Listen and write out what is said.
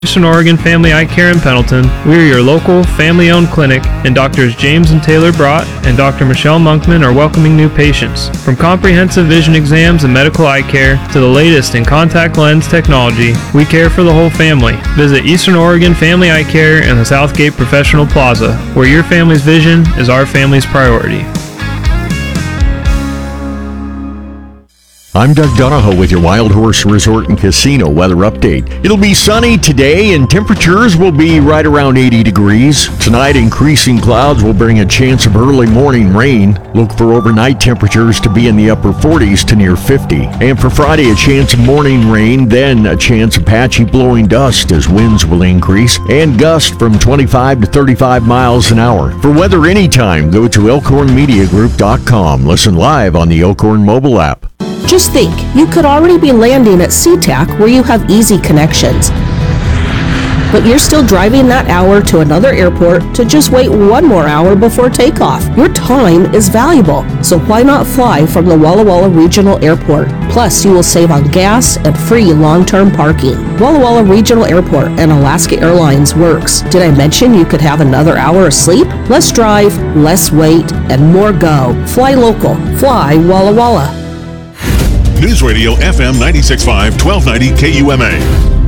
Eastern Oregon Family Eye Care in Pendleton. We are your local, family-owned clinic, and Doctors James and Taylor Brott and Dr. Michelle Monkman are welcoming new patients. From comprehensive vision exams and medical eye care to the latest in contact lens technology, we care for the whole family. Visit Eastern Oregon Family Eye Care in the Southgate Professional Plaza, where your family's vision is our family's priority. I'm Doug Donahoe with your Wild Horse Resort and Casino weather update. It'll be sunny today and temperatures will be right around 80 degrees. Tonight, increasing clouds will bring a chance of early morning rain. Look for overnight temperatures to be in the upper 40s to near 50. And for Friday, a chance of morning rain, then a chance of patchy blowing dust as winds will increase and gust from 25 to 35 miles an hour. For weather anytime, go to elkhornmediagroup.com. Listen live on the Elkhorn mobile app. Just think, you could already be landing at SeaTac where you have easy connections. But you're still driving that hour to another airport to just wait one more hour before takeoff. Your time is valuable, so why not fly from the Walla Walla Regional Airport? Plus, you will save on gas and free long-term parking. Walla Walla Regional Airport and Alaska Airlines works. Did I mention you could have another hour of sleep? Less drive, less wait, and more go. Fly local. Fly Walla Walla. News Radio FM 96.5, 1290 KUMA.